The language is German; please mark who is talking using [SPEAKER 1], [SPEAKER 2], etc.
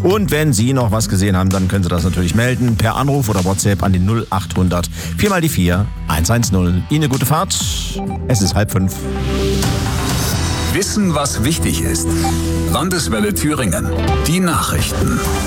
[SPEAKER 1] Und wenn Sie noch was gesehen haben, dann können Sie das natürlich melden per Anruf oder WhatsApp an die 0800 4 mal die 4 110. Ihnen eine gute Fahrt. Es ist 4:30.
[SPEAKER 2] Wissen, was wichtig ist. Landeswelle Thüringen. Die Nachrichten.